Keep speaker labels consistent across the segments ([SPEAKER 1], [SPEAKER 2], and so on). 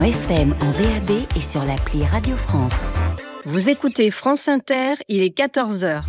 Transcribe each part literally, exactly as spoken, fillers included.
[SPEAKER 1] F M en D A B et sur l'appli Radio France.
[SPEAKER 2] Vous écoutez France Inter, il est quatorze heures.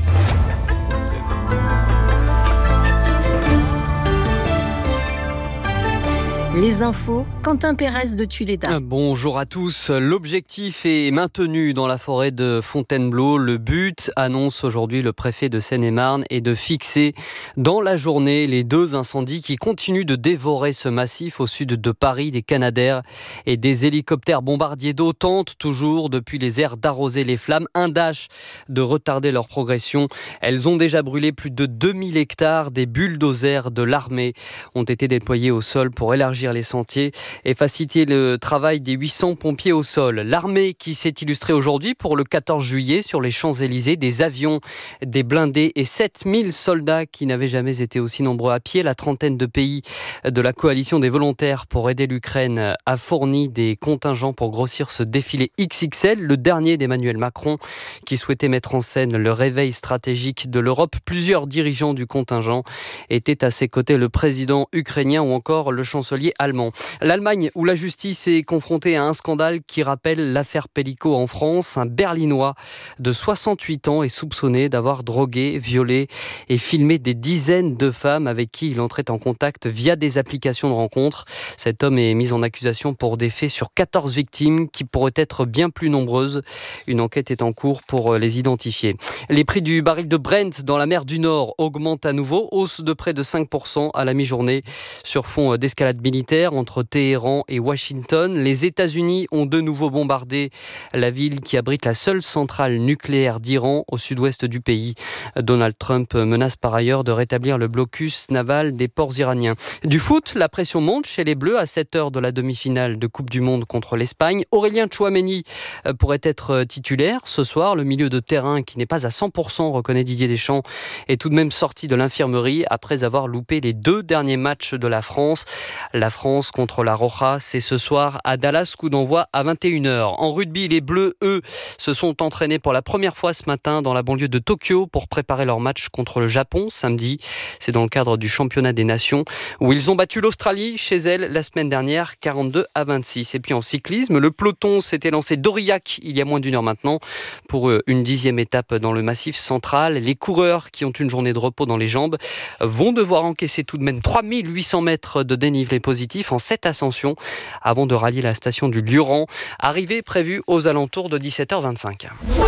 [SPEAKER 2] Les infos, Quentin Pérez de Tuléda.
[SPEAKER 3] Bonjour à tous. L'objectif est maintenu dans la forêt de Fontainebleau. Le but, annonce aujourd'hui le préfet de Seine-et-Marne, est de fixer dans la journée les deux incendies qui continuent de dévorer ce massif au sud de Paris. Des Canadair et des hélicoptères bombardiers d'eau tentent toujours depuis les airs d'arroser les flammes. Un dash de retarder leur progression. Elles ont déjà brûlé plus de deux mille hectares. Des bulldozers de l'armée ont été déployés au sol pour élargir les sentiers et faciliter le travail des huit cents pompiers au sol. L'armée qui s'est illustrée aujourd'hui pour le quatorze juillet sur les Champs-Élysées, des avions, des blindés et sept mille soldats qui n'avaient jamais été aussi nombreux à pied. La trentaine de pays de la coalition des volontaires pour aider l'Ukraine a fourni des contingents pour grossir ce défilé X X L, le dernier d'Emmanuel Macron qui souhaitait mettre en scène le réveil stratégique de l'Europe. Plusieurs dirigeants du contingent étaient à ses côtés, le président ukrainien ou encore le chancelier allemand. L'Allemagne, où la justice est confrontée à un scandale qui rappelle l'affaire Pellico en France. Un Berlinois de soixante-huit ans est soupçonné d'avoir drogué, violé et filmé des dizaines de femmes avec qui il entrait en contact via des applications de rencontres. Cet homme est mis en accusation pour des faits sur quatorze victimes qui pourraient être bien plus nombreuses. Une enquête est en cours pour les identifier. Les prix du baril de Brent dans la mer du Nord augmentent à nouveau, hausse de près de cinq pour cent à la mi-journée sur fond d'escalade militaire entre Téhéran et Washington. Les États-Unis ont de nouveau bombardé la ville qui abrite la seule centrale nucléaire d'Iran au sud-ouest du pays. Donald Trump menace par ailleurs de rétablir le blocus naval des ports iraniens. Du foot, la pression monte chez les Bleus à sept heures de la demi-finale de Coupe du Monde contre l'Espagne. Aurélien Tchouaméni pourrait être titulaire ce soir. Le milieu de terrain qui n'est pas à cent pour cent, reconnaît Didier Deschamps, est tout de même sorti de l'infirmerie après avoir loupé les deux derniers matchs de la France. La France contre la Roja, c'est ce soir à Dallas, coup d'envoi à vingt et une heures. En rugby, les Bleus, eux, se sont entraînés pour la première fois ce matin dans la banlieue de Tokyo pour préparer leur match contre le Japon samedi. C'est dans le cadre du championnat des nations où ils ont battu l'Australie chez elle la semaine dernière, quarante-deux à vingt-six. Et puis en cyclisme, le peloton s'était lancé d'Aurillac il y a moins d'une heure maintenant pour une dixième étape dans le massif central. Les coureurs qui ont une journée de repos dans les jambes vont devoir encaisser tout de même trois mille huit cents mètres de dénivelé positif en sept ascensions avant de rallier la station du Lioran. Arrivée prévue aux alentours de dix-sept heures vingt-cinq.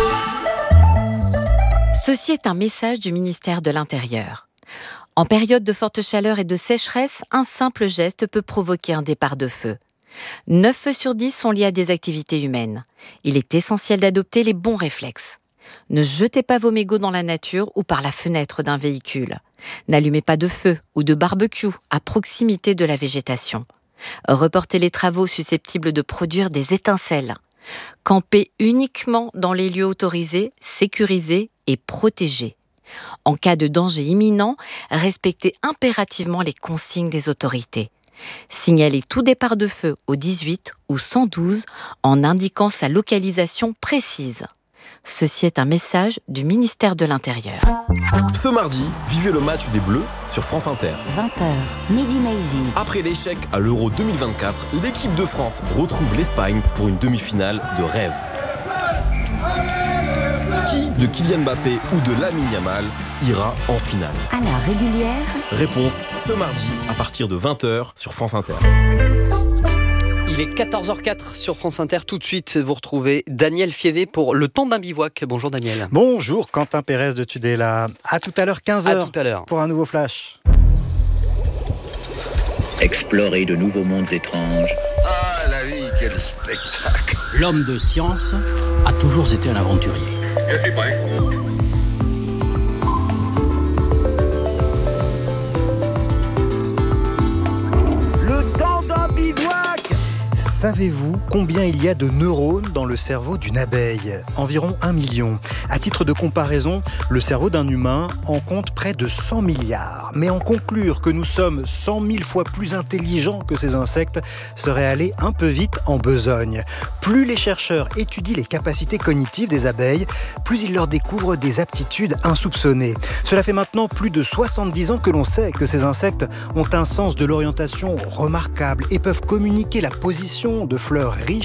[SPEAKER 4] Ceci est un message du ministère de l'Intérieur. En période de forte chaleur et de sécheresse, un simple geste peut provoquer un départ de feu. neuf feux sur dix sont liés à des activités humaines. Il est essentiel d'adopter les bons réflexes. Ne jetez pas vos mégots dans la nature ou par la fenêtre d'un véhicule. N'allumez pas de feu ou de barbecue à proximité de la végétation. Reportez les travaux susceptibles de produire des étincelles. Campez uniquement dans les lieux autorisés, sécurisés et protégés. En cas de danger imminent, respectez impérativement les consignes des autorités. Signalez tout départ de feu au dix-huit ou cent douze en indiquant sa localisation précise. Ceci est un message du ministère de l'Intérieur.
[SPEAKER 5] Ce mardi, vivez le match des Bleus sur France Inter.
[SPEAKER 1] vingt heures, Mehdi Maizi.
[SPEAKER 5] Après l'échec à l'Euro deux mille vingt-quatre, l'équipe de France retrouve l'Espagne pour une demi-finale de rêve. Qui de Kylian Mbappé ou de Lamine Yamal ira en finale?
[SPEAKER 1] À la régulière.
[SPEAKER 5] Réponse ce mardi à partir de vingt heures sur France Inter.
[SPEAKER 3] Il est quatorze heures quatre sur France Inter. Tout de suite, vous retrouvez Daniel Fievé pour Le Temps d'un bivouac. Bonjour Daniel.
[SPEAKER 6] Bonjour Quentin Pérez de Tudela. À tout à l'heure, quinze heures.
[SPEAKER 3] À tout à l'heure.
[SPEAKER 6] Pour un nouveau flash.
[SPEAKER 7] Explorer de nouveaux mondes étranges.
[SPEAKER 8] Ah la vie, quel spectacle!
[SPEAKER 9] L'homme de science a toujours été un aventurier.
[SPEAKER 8] Je suis prêt.
[SPEAKER 6] Le temps d'un bivouac! Savez-vous combien il y a de neurones dans le cerveau d'une abeille? Environ un million. À titre de comparaison, le cerveau d'un humain en compte près de cent milliards. Mais en conclure que nous sommes cent mille fois plus intelligents que ces insectes serait aller un peu vite en besogne. Plus les chercheurs étudient les capacités cognitives des abeilles, plus ils leur découvrent des aptitudes insoupçonnées. Cela fait maintenant plus de soixante-dix ans que l'on sait que ces insectes ont un sens de l'orientation remarquable et peuvent communiquer la position de fleurs riches